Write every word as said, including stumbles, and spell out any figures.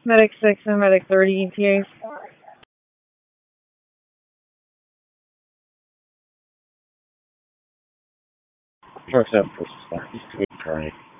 Medic six and Medic thirty E T As. Trucks up for East Coast Carney.